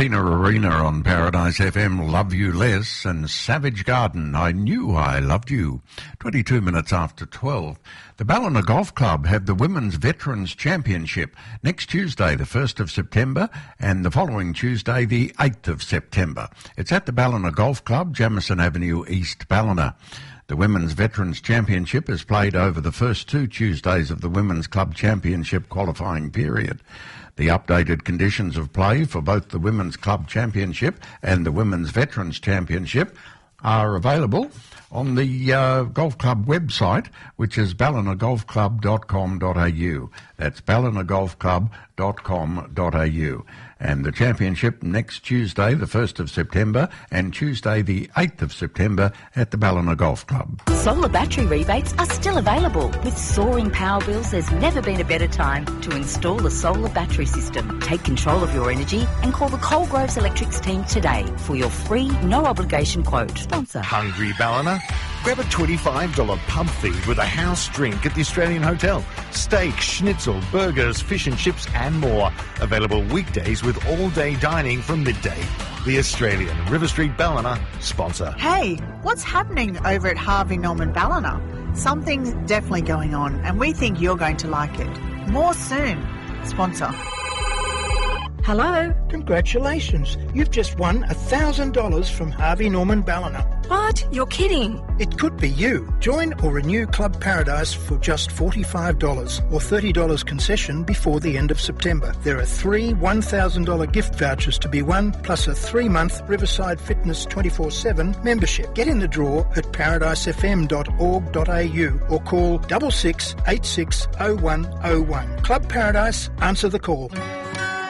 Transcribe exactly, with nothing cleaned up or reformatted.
Tina Arena on Paradise F M, Love You Less, and Savage Garden, I Knew I Loved You. twenty-two minutes after twelve. The Ballina Golf Club have the Women's Veterans Championship next Tuesday, the first of September, and the following Tuesday, the eighth of September. It's at the Ballina Golf Club, Jamison Avenue, East Ballina. The Women's Veterans Championship is played over the first two Tuesdays of the Women's Club Championship qualifying period. The updated conditions of play for both the Women's Club Championship and the Women's Veterans Championship are available on the uh, golf club website, which is ballina golf club dot com dot a u. That's ballina golf club dot com dot a u. And the championship next Tuesday, the first of September, and Tuesday, the eighth of September at the Ballina Golf Club. Solar battery rebates are still available. With soaring power bills, there's never been a better time to install a solar battery system. Take control of your energy and call the Coalgroves Electrics team today for your free, no-obligation quote. Sponsor. Hungry Ballina? Grab a twenty-five dollars pub feed with a house drink at the Australian Hotel. Steak, schnitzel, burgers, fish and chips and more. Available weekdays with all-day dining from midday. The Australian, River Street Ballina, sponsor. Hey, what's happening over at Harvey Norman Ballina? Something's definitely going on and we think you're going to like it. More soon. Sponsor. Hello? Congratulations. You've just won one thousand dollars from Harvey Norman Ballina. What? You're kidding. It could be you. Join or renew Club Paradise for just forty-five dollars or thirty dollars concession before the end of September. There are three one thousand dollars gift vouchers to be won, plus a three-month Riverside Fitness twenty-four seven membership. Get in the draw at paradise f m dot org dot a u or call six six eight six oh one oh one. Club Paradise, answer the call.